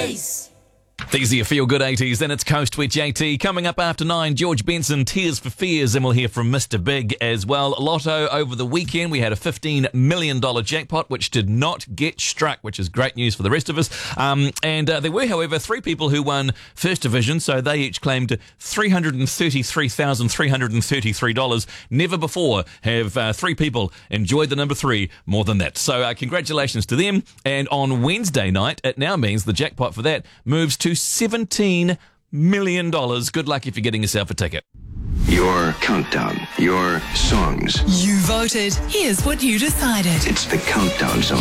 80s. These are your feel-good 80s, then it's Coast with JT. Coming up after 9, George Benson, Tears for Fears, and we'll hear from Mr. Big as well. Lotto over the weekend, we had a $15 million jackpot, which did not get struck, which is great news for the rest of us. There were, however, 3 people who won First Division, so they each claimed $333,333. Never before have 3 people enjoyed the number 3 more than that. So congratulations to them. And on Wednesday night, it now means the jackpot for that moves to $17 million. Good luck if you're getting yourself a ticket. Your countdown, your songs. You voted. Here's what you decided. It's the Countdown Zone.